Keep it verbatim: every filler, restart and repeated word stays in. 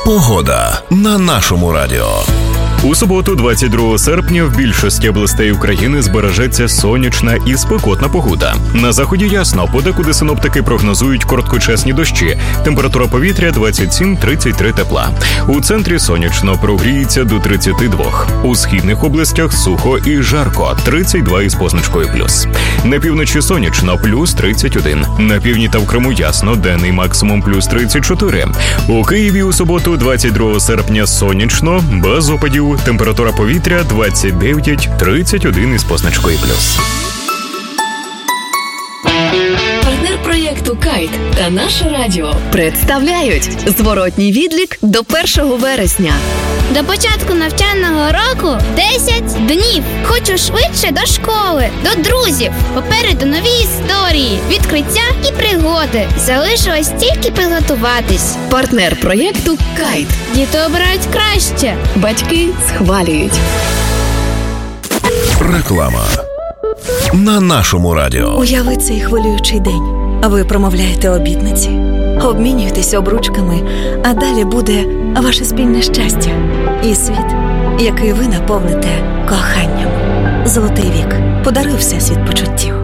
Погода на нашому радіо. У суботу, двадцять другого серпня, в більшості областей України збережеться сонячна і спекотна погода. На заході ясно, подекуди синоптики прогнозують короткочасні дощі. Температура повітря двадцять сім - тридцять три тепла. У центрі сонячно, прогріється до тридцяти двох. У східних областях сухо і жарко – тридцять два із позначкою плюс. На півночі сонячно – плюс тридцять один. На півдні та в Криму ясно, денний максимум плюс тридцять чотири. У Києві у суботу, двадцять другого серпня, сонячно, без опадів. Температура повітря двадцять дев'ять - тридцять один із позначкою плюс. Партнер проєкту «Кайт» та наше радіо представляють зворотній відлік до першого вересня. До початку навчального року десять днів. Хочу швидше до школи, до друзів. Попереду нові історії, відкриття і пригоди. Залишилось тільки підготуватись. Партнер проєкту «Кайт». Діти обирають краще. Батьки схвалюють. Реклама на нашому радіо. Уяви цей хвилюючий день. Ви промовляєте обітниці, обмінюєтесь обручками, а далі буде ваше спільне щастя і світ, який ви наповните коханням. Золотий вік. Подаруй всесвіт почуттів.